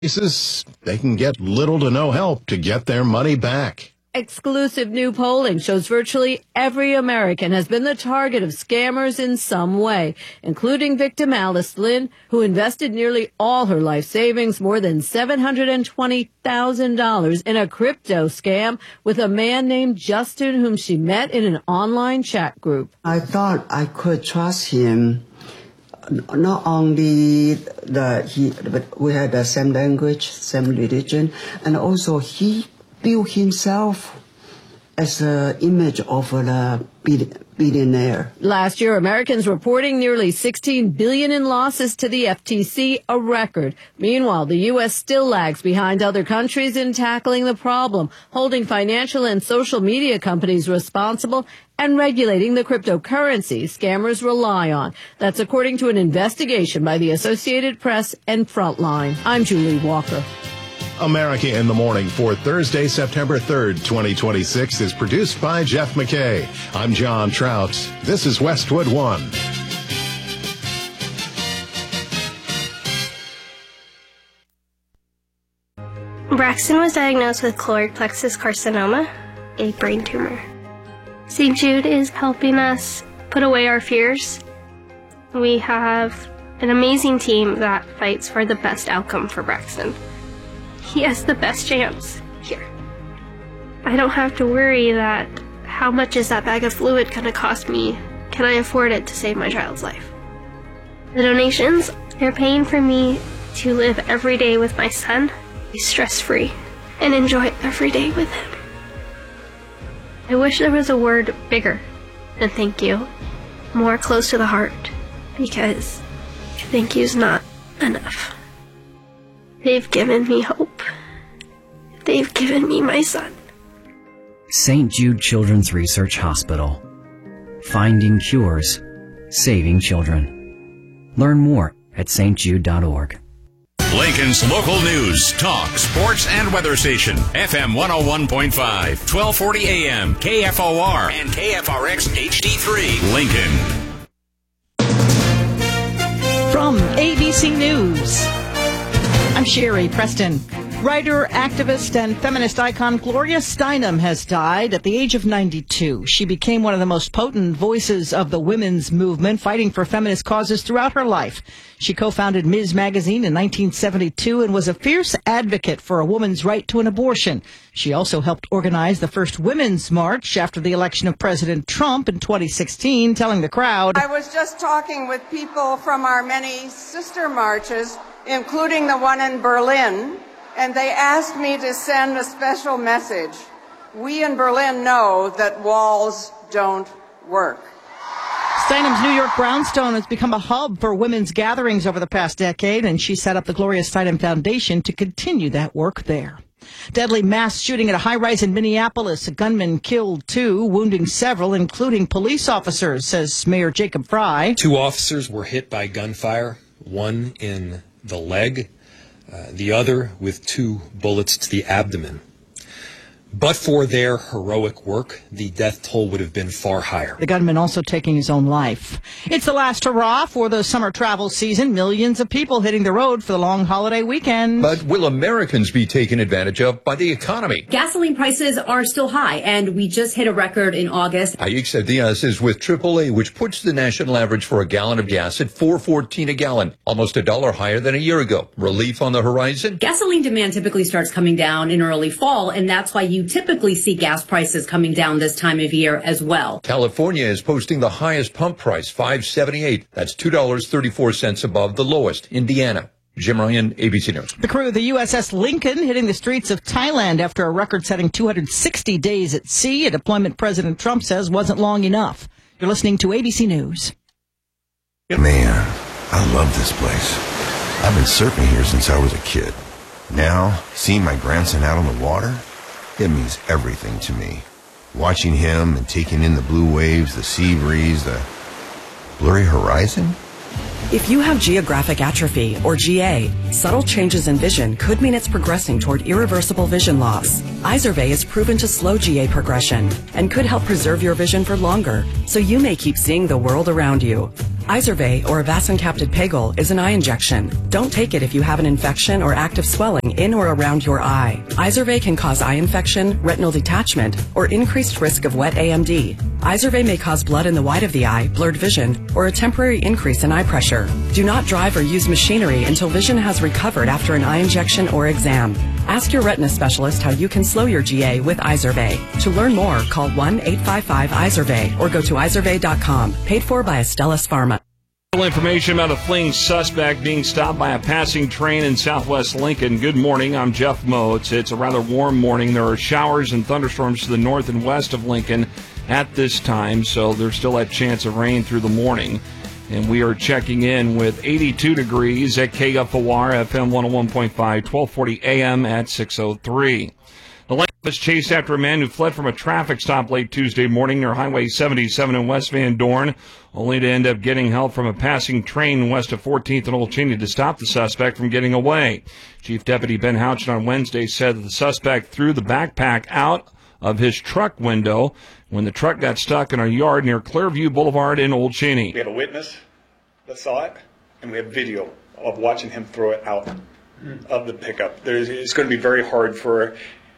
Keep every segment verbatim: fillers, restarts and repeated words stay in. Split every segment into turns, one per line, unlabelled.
cases, they can get little to no help to get their money back.
Exclusive new polling shows virtually every American has been the target of scammers in some way, including victim Alice Lynn, who invested nearly all her life savings, more than seven hundred twenty thousand dollars, in a crypto scam with a man named Justin, whom she met in an online chat group.
I thought I could trust him. Not only the he, but we had the same language, same religion, and also he built himself as an image of a billionaire.
Last year, Americans reporting nearly sixteen billion dollars in losses to the F T C, a record. Meanwhile, the U S still lags behind other countries in tackling the problem, holding financial and social media companies responsible and regulating the cryptocurrency scammers rely on. That's according to an investigation by the Associated Press and Frontline. I'm Julie Walker.
America in the Morning for Thursday, September third, twenty twenty-six is produced by Jeff McKay. I'm John Trout. This is Westwood One.
Braxton was diagnosed with choroid plexus carcinoma, a brain tumor. Saint Jude is helping us put away our fears. We have an amazing team that fights for the best outcome for Braxton. He has the best chance here. I don't have to worry that how much is that bag of fluid going to cost me? Can I afford it to save my child's life? The donations are paying for me to live every day with my son, be stress-free, and enjoy every day with him. I wish there was a word bigger than thank you, more close to the heart, because thank you's not enough. They've given me hope. They've given me my son.
Saint Jude Children's Research Hospital. Finding cures, saving children. Learn more at s t jude dot org.
Lincoln's local news, talk, sports, and weather station. F M one oh one point five, twelve forty A M, K F O R, and K F R X H D three, Lincoln.
From A B C News, I'm Sherry Preston. Writer, activist, and feminist icon Gloria Steinem has died at the age of ninety-two. She became one of the most potent voices of the women's movement, fighting for feminist causes throughout her life. She co-founded Ms. Magazine in nineteen seventy-two and was a fierce advocate for a woman's right to an abortion. She also helped organize the first Women's March after the election of President Trump in twenty sixteen, telling the crowd,
I was just talking with people from our many sister marches, including the one in Berlin, and they asked me to send a special message. We in Berlin know that walls don't work.
Steinem's New York brownstone has become a hub for women's gatherings over the past decade, and she set up the Gloria Steinem Foundation to continue that work there. Deadly mass shooting at a high-rise in Minneapolis. A gunman killed two, wounding several, including police officers, says Mayor Jacob Fry.
Two officers were hit by gunfire, one in the leg, uh, the other with two bullets to the abdomen. But for their heroic work, the death toll would have been far higher.
The gunman also taking his own life. It's the last hurrah for the summer travel season. Millions of people hitting the road for the long holiday weekend.
But will Americans be taken advantage of by the economy?
Gasoline prices are still high, and we just hit a record in August.
Aixa Diaz is with triple A, which puts the national average for a gallon of gas at four fourteen a gallon, almost a dollar higher than a year ago. Relief on the horizon?
Gasoline demand typically starts coming down in early fall, and that's why you typically see gas prices coming down this time of year as well.
California is posting the highest pump price, five seventy-eight. That's two dollars and thirty-four cents above the lowest. Indiana. Jim Ryan, A B C News.
The crew of the U S S Lincoln hitting the streets of Thailand after a record-setting two hundred sixty days at sea. A deployment President Trump says wasn't long enough. You're listening to A B C News.
Man, I love this place. I've been surfing here since I was a kid. Now, seeing my grandson out on the water, it means everything to me. Watching him and taking in the blue waves, the sea breeze, the blurry horizon.
If you have geographic atrophy, or G A, subtle changes in vision could mean it's progressing toward irreversible vision loss. Izervay is proven to slow G A progression and could help preserve your vision for longer, so you may keep seeing the world around you. Izervay, or avacincaptad pegol, is an eye injection. Don't take it if you have an infection or active swelling in or around your eye. Izervay can cause eye infection, retinal detachment, or increased risk of wet A M D. Izervay may cause blood in the white of the eye, blurred vision, or a temporary increase in eye pressure. Do not drive or use machinery until vision has recovered after an eye injection or exam. Ask your retina specialist how you can slow your G A with Izervay. To learn more, call one eight five five Izervay or go to izervay dot com. Paid for by Astellas Pharma.
Information about a fleeing suspect being stopped by a passing train in southwest Lincoln. Good morning, I'm Jeff Moats. It's a rather warm morning. There are showers and thunderstorms to the north and west of Lincoln at this time, so there's still that chance of rain through the morning. And we are checking in with eighty-two degrees at K F O R, F M one oh one point five, twelve forty A M at six oh three. The lake was chased after a man who fled from a traffic stop late Tuesday morning near Highway seventy-seven in West Van Dorn, only to end up getting help from a passing train west of fourteenth and Old Cheney to stop the suspect from getting away. Chief Deputy Ben Houchin on Wednesday said that the suspect threw the backpack out of his truck window when the truck got stuck in a yard near Clearview Boulevard in Old Cheney.
We had a witness that saw it, and we have video of watching him throw it out of the pickup. There's, it's going to be very hard for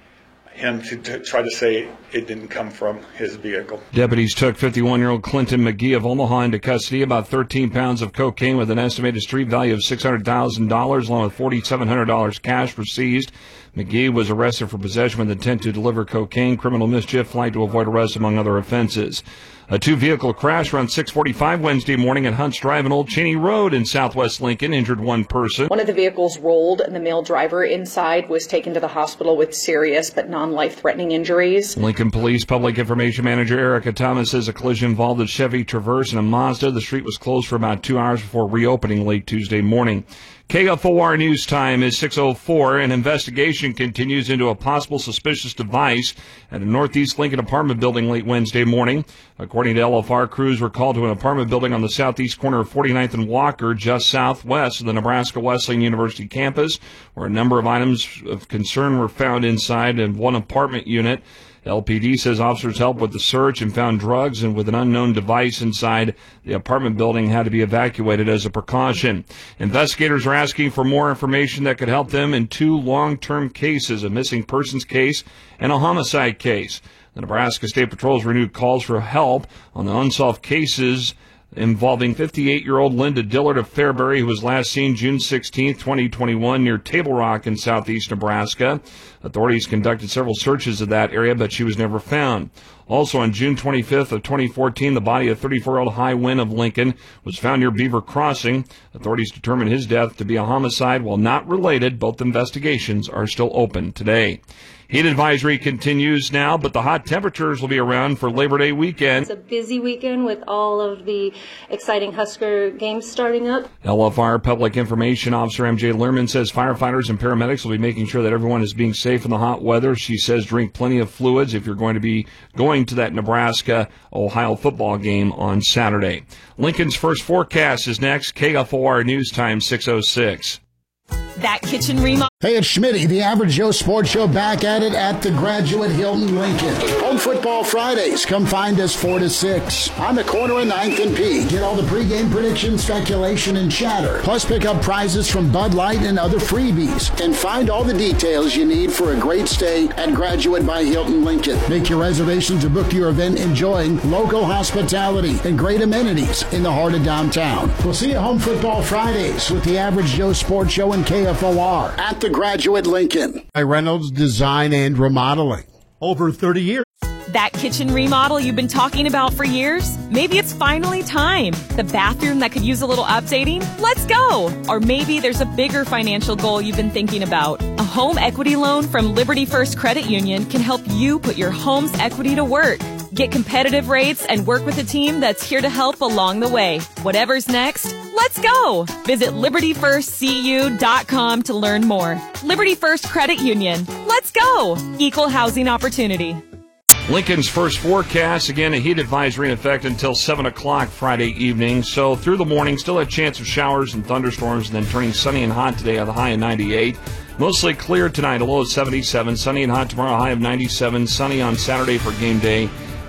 him to, to try to say it didn't come from his vehicle.
Deputies took fifty-one-year-old Clinton McGee of Omaha into custody. About thirteen pounds of cocaine with an estimated street value of six hundred thousand dollars, along with four thousand seven hundred dollars cash were seized. McGee was arrested for possession with intent to deliver cocaine, criminal mischief, flight to avoid arrest, among other offenses. A two-vehicle crash around six forty-five Wednesday morning at Hunts Drive and Old Cheney Road in southwest Lincoln injured one person.
One of the vehicles rolled, and the male driver inside was taken to the hospital with serious but non-life-threatening injuries.
Lincoln Police Public Information Manager Erica Thomas says a collision involved a Chevy Traverse and a Mazda. The street was closed for about two hours before reopening late Tuesday morning. K F O R news time is six oh four. An investigation continues into a possible suspicious device at a northeast Lincoln apartment building late Wednesday morning. According to L F R, crews were called to an apartment building on the southeast corner of forty-ninth and Walker, just southwest of the Nebraska Wesleyan University campus, where a number of items of concern were found inside of one apartment unit. L P D says officers helped with the search and found drugs, and with an unknown device inside the apartment building had to be evacuated as a precaution. Investigators are asking for more information that could help them in two long-term cases, a missing persons case and a homicide case. The Nebraska State Patrol's renewed calls for help on the unsolved cases involving fifty-eight-year-old Linda Dillard of Fairbury, who was last seen June sixteenth, twenty twenty-one, near Table Rock in southeast Nebraska. Authorities conducted several searches of that area, but she was never found. Also on June twenty-fifth of twenty fourteen, the body of thirty-four-year-old High Wynn of Lincoln was found near Beaver Crossing. Authorities determined his death to be a homicide. While not related, both investigations are still open today. Heat advisory continues now, but the hot temperatures will be around for Labor Day weekend.
It's a busy weekend with all of the exciting Husker games starting up.
L F R Public Information Officer M J Lerman says firefighters and paramedics will be making sure that everyone is being safe in the hot weather. She says drink plenty of fluids if you're going to be going to that Nebraska-Ohio football game on Saturday. Lincoln's first forecast is next. K F O R News Time six oh six.
That kitchen remodel.
Hey, it's Schmitty, the Average Joe Sports Show, back at it at the Graduate Hilton Lincoln. Home Football Fridays. Come find us four to six on the corner of ninth and P. Get all the pregame predictions, speculation, and chatter. Plus pick up prizes from Bud Light and other freebies. And find all the details you need for a great stay at Graduate by Hilton Lincoln. Make your reservations or book your event enjoying local hospitality and great amenities in the heart of downtown. We'll see you Home Football Fridays with the Average Joe Sports Show and K F O R at the Graduate Lincoln. By Reynolds Design and Remodeling. Over thirty years.
That kitchen remodel you've been talking about for years? Maybe it's finally time. The bathroom that could use a little updating? Let's go! Or maybe there's a bigger financial goal you've been thinking about. A home equity loan from Liberty First Credit Union can help you put your home's equity to work. Get competitive rates and work with a team that's here to help along the way. Whatever's next, let's go! Visit liberty first c u dot com to learn more. Liberty First Credit Union. Let's go! Equal housing opportunity.
Lincoln's first forecast, again, a heat advisory in effect until seven o'clock Friday evening. So through the morning, still a chance of showers and thunderstorms, and then turning sunny and hot today on the high of ninety-eight. Mostly clear tonight, a low of seventy-seven. Sunny and hot tomorrow, high of ninety-seven. Sunny on Saturday for game day.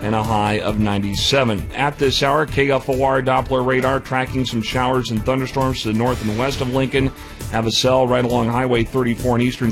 and a high of ninety-seven. At this hour, K F O R Doppler radar tracking some showers and thunderstorms to the north and west of Lincoln. Have a cell right along Highway thirty-four in eastern